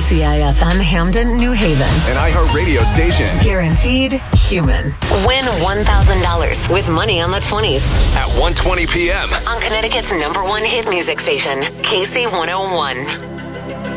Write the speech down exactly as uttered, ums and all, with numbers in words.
C I F M Hamden, New Haven. An iHeartRadio station. Guaranteed human. Win one thousand dollars with Money on the twenties. At one twenty p.m. on Connecticut's number one hit music station, K C one oh one.